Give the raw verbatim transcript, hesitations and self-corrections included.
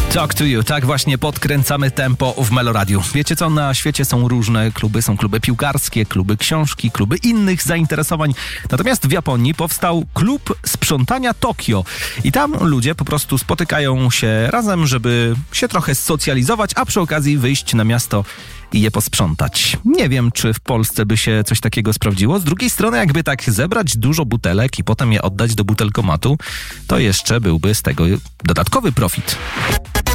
Talk to you. Tak właśnie podkręcamy tempo w Meloradiu. Wiecie co? Na świecie są różne kluby. Są kluby piłkarskie, kluby książki, kluby innych zainteresowań. Natomiast w Japonii powstał klub sprzątania Tokio. I tam ludzie po prostu spotykają się razem, żeby się trochę socjalizować, a przy okazji wyjść na miasto i je posprzątać. Nie wiem, czy w Polsce by się coś takiego sprawdziło. Z drugiej strony, jakby tak zebrać dużo butelek i potem je oddać do butelkomatu, to jeszcze byłby z tego dodatkowy profit.